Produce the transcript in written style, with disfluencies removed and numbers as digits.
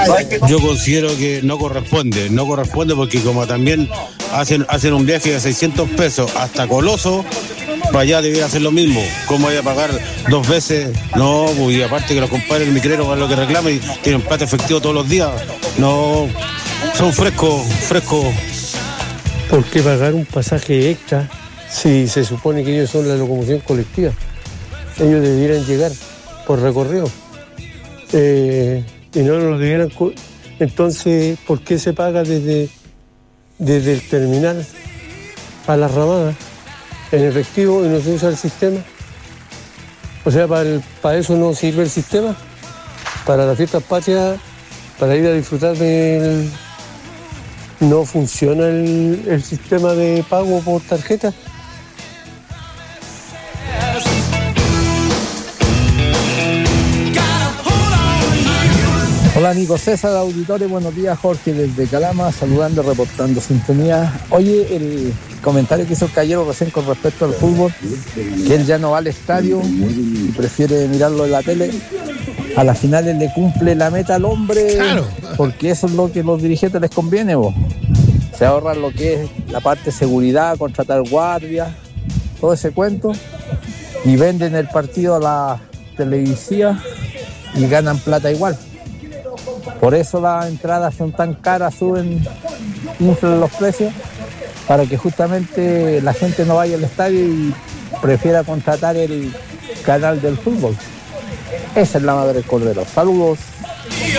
Yo considero que no corresponde porque como también hacen un viaje de 600 pesos hasta Coloso, para allá debería hacer lo mismo. ¿Cómo voy a pagar 2 veces? No, pues, y aparte que los compadres del micrero con lo que reclaman y tienen plata efectivo todos los días. No, son frescos. ¿Por qué pagar un pasaje extra si se supone que ellos son la locomoción colectiva? Ellos debieran llegar por recorrido y no lo debieran. Entonces, ¿por qué se paga desde el terminal a las ramadas en efectivo y no se usa el sistema? O sea, para eso no sirve el sistema. Para las fiestas patrias, para ir a disfrutar no funciona el sistema de pago por tarjeta. Hola Nico César, auditores, buenos días. Jorge desde Calama, saludando, reportando sintonía. Oye, el comentario que hizo el Caballero recién con respecto al fútbol, que él ya no va al estadio y prefiere mirarlo en la tele. A las finales le cumple la meta al hombre, claro, porque eso es lo que a los dirigentes les conviene, vos. Se ahorran lo que es la parte de seguridad, contratar guardias, todo ese cuento, y venden el partido a la televisiva y ganan plata igual. Por eso las entradas son tan caras, inflan los precios, para que justamente la gente no vaya al estadio y prefiera contratar el canal del fútbol. Esa es la madre del cordero. Saludos.